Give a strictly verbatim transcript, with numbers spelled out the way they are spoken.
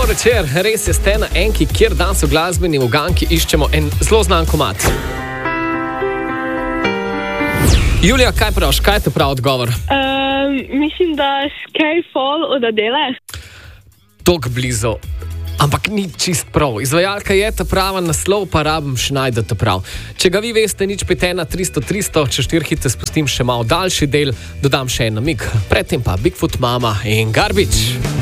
večer, res je, ste na enki, kjer danes v glasbeni uganki iščemo en zelo znan komad. Julija, kaj praviš, kaj je te prav odgovor? Uh, mislim, da Skyfall od Adele. Tok blizu, ampak ni čist prav. Izvajalka je ta prava, naslov pa rabim še najdete prav. Če ga vi veste, nič pet ena tristo tristo, če štiri hite spustim še malo daljši del, dodam še en namig. Predtem pa Bigfoot Mama in Garbage.